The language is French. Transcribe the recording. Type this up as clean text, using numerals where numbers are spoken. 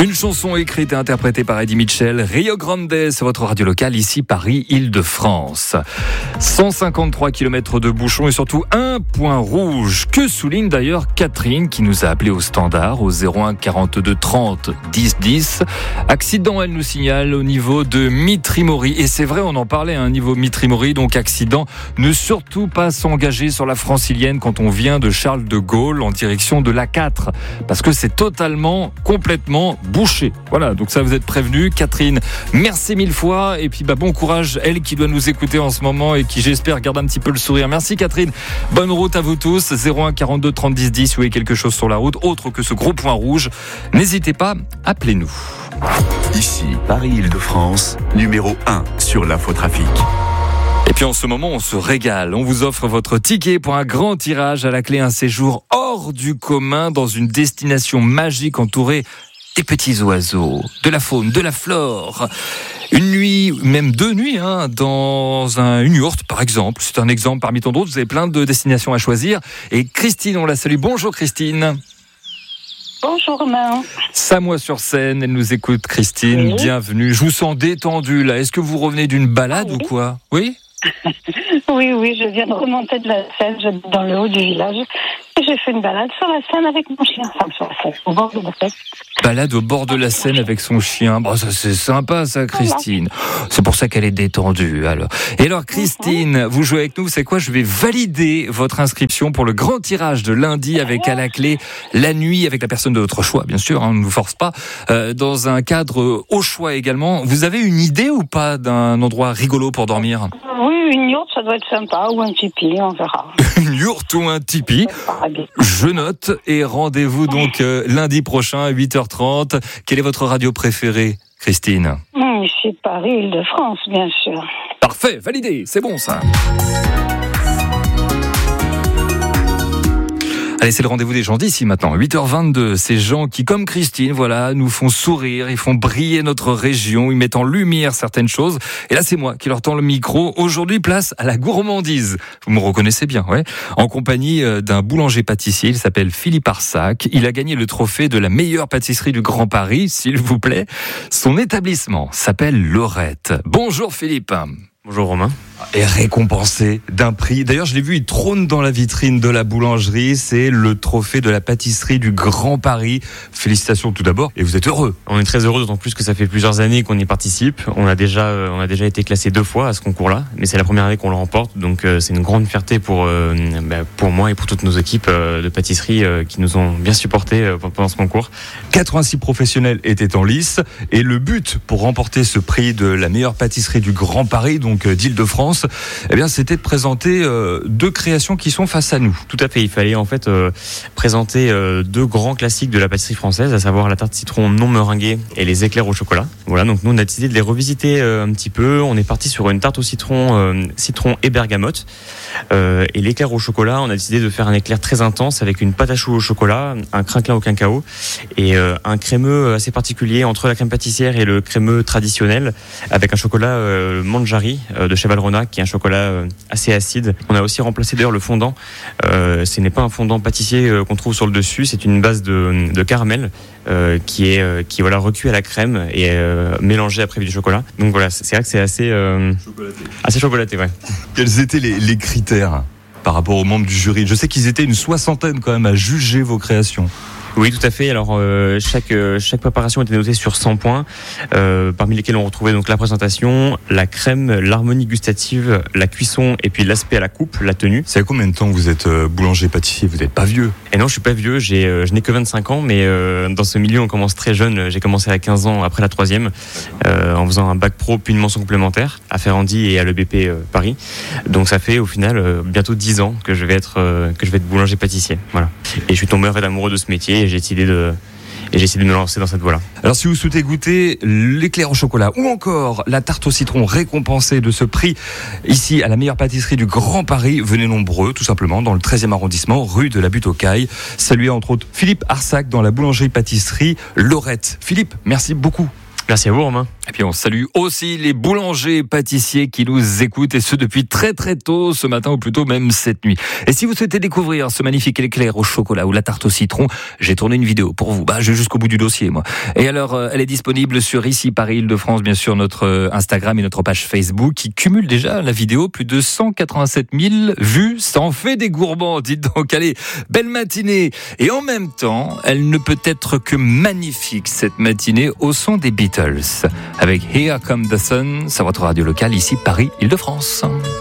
Une chanson écrite et interprétée par Eddie Mitchell, Rio Grande, c'est votre radio locale, ici Paris, Île-de-France. 153 km de bouchons et surtout un point rouge. Que souligne d'ailleurs Catherine qui nous a appelé au standard au 01 42 30 10 10. Accident, elle nous signale au niveau de Mitry-Mory. Et c'est vrai, on en parlait, niveau Mitry-Mory, donc accident. Ne surtout pas s'engager sur la francilienne quand on vient de Charles de Gaulle en direction de l'A4. Parce que c'est totalement, complètement bouché. Voilà, donc ça vous êtes prévenu. Catherine, merci mille fois et puis bon courage, elle qui doit nous écouter en ce moment et qui j'espère garde un petit peu le sourire. Merci Catherine, bonne route à vous tous. 01 42 30 10 10, si vous avez quelque chose sur la route autre que ce gros point rouge, n'hésitez pas, appelez-nous. Ici, Paris-Île-de-France, numéro 1 sur l'infotrafic. Et puis en ce moment, on se régale. On vous offre votre ticket pour un grand tirage, à la clé un séjour hors du commun dans une destination magique entourée des petits oiseaux, de la faune, de la flore. Une nuit, même 2 nuits, dans une yourte par exemple. C'est un exemple parmi tant d'autres. Vous avez plein de destinations à choisir. Et Christine, on la salue. Bonjour Christine. Bonjour Romain. Samois-sur-Seine, elle nous écoute Christine. Oui. Bienvenue. Je vous sens détendue là. Est-ce que vous revenez d'une balade ou quoi ? Oui. Oui, je viens de remonter de la Seine, j'habite dans le haut du village. Et j'ai fait une balade sur la Seine avec mon chien. Enfin, sur la Seine, au bord de la Seine. Balade au bord de la Seine avec son chien. Bon, ça c'est sympa ça, Christine. C'est pour ça qu'elle est détendue alors. Et alors Christine, vous jouez avec nous, c'est quoi ? Je vais valider votre inscription pour le grand tirage de lundi avec à la clé la nuit avec la personne de votre choix, bien sûr, on ne vous force pas. Dans un cadre au choix également. Vous avez une idée ou pas d'un endroit rigolo pour dormir ? Oui, une yourte, ça doit être sympa, ou un tipi, on verra. Une yourte ou un tipi ? Je note et rendez-vous donc lundi prochain à 8h30. Quelle est votre radio préférée, Christine ? Ici Paris, Île-de-France, bien sûr. Parfait, validé, c'est bon ça. Allez, c'est le rendez-vous des gens d'ici maintenant, 8h22. Ces gens qui, comme Christine, nous font sourire, ils font briller notre région, ils mettent en lumière certaines choses. Et là, c'est moi qui leur tends le micro. Aujourd'hui, place à la gourmandise. Vous me reconnaissez bien, ouais. En compagnie d'un boulanger-pâtissier, il s'appelle Philippe Arsac. Il a gagné le trophée de la meilleure pâtisserie du Grand Paris, s'il vous plaît. Son établissement s'appelle Lorette. Bonjour Philippe. Bonjour Romain. Et récompensé d'un prix. D'ailleurs, je l'ai vu, il trône dans la vitrine de la boulangerie. C'est le trophée de la pâtisserie du Grand Paris. Félicitations tout d'abord. Et vous êtes heureux. On est très heureux, d'autant plus que ça fait plusieurs années qu'on y participe. On a déjà été classé 2 fois à ce concours-là. Mais c'est la première année qu'on le remporte. Donc, c'est une grande fierté pour moi et pour toutes nos équipes de pâtisserie qui nous ont bien supportés pendant ce concours. 86 professionnels étaient en lice. Et le but pour remporter ce prix de la meilleure pâtisserie du Grand Paris, donc d'Île-de-France, c'était de présenter 2 créations qui sont face à nous. Tout à fait, il fallait en fait présenter 2 grands classiques de la pâtisserie française, à savoir la tarte citron non meringuée et les éclairs au chocolat. Voilà, donc nous on a décidé de les revisiter un petit peu. On est parti sur une tarte au citron et bergamote. Et l'éclair au chocolat, on a décidé de faire un éclair très intense avec une pâte à choux au chocolat, un crinquelin au cacao et un crémeux assez particulier entre la crème pâtissière et le crémeux traditionnel avec un chocolat Manjari de Cheval Renat qui est un chocolat assez acide. On a aussi remplacé d'ailleurs le fondant. Ce n'est pas un fondant pâtissier qu'on trouve sur le dessus, c'est une base de caramel qui est recuit à la crème et mélangé après avec du chocolat. Donc voilà, c'est vrai que c'est assez chocolaté, ouais. Quels étaient les critères par rapport aux membres du jury ? Je sais qu'ils étaient une 60aine quand même à juger vos créations. Oui, tout à fait. Alors chaque préparation était notée sur 100 points, parmi lesquels on retrouvait donc la présentation, la crème, l'harmonie gustative, la cuisson et puis l'aspect à la coupe, la tenue. C'est à combien de temps que vous êtes boulanger-pâtissier ? Vous n'êtes pas vieux ? Et non, je suis pas vieux. Je n'ai que 25 ans, mais dans ce milieu on commence très jeune. J'ai commencé à 15 ans après la 3e, en faisant un bac pro puis une mention complémentaire à Ferrandi et à l'EBP Paris. Donc ça fait au final bientôt 10 ans que je vais être boulanger-pâtissier. Voilà. Et je suis tombé amoureux de ce métier. Et j'ai décidé de me lancer dans cette voie-là. Alors si vous souhaitez goûter l'éclair au chocolat ou encore la tarte au citron récompensée de ce prix ici à la meilleure pâtisserie du Grand Paris, venez nombreux tout simplement dans le 13e arrondissement, rue de la Butte aux Cailles. Saluez entre autres Philippe Arsac dans la boulangerie-pâtisserie Lorette. Philippe, merci beaucoup. Merci à vous Romain. Et puis on salue aussi les boulangers et pâtissiers qui nous écoutent, et ce depuis très très tôt ce matin, ou plutôt même cette nuit. Et si vous souhaitez découvrir ce magnifique éclair au chocolat ou la tarte au citron, j'ai tourné une vidéo pour vous. Je vais jusqu'au bout du dossier, moi. Et alors, elle est disponible sur ici Paris Île-de-France, bien sûr, notre Instagram et notre page Facebook, qui cumule déjà la vidéo plus de 187 000 vues. Ça en fait des gourmands, dites donc. Allez, belle matinée. Et en même temps, elle ne peut être que magnifique, cette matinée, au son des Beatles. Avec Here Come the Sun, sur votre radio locale, ici Paris Île-de-France.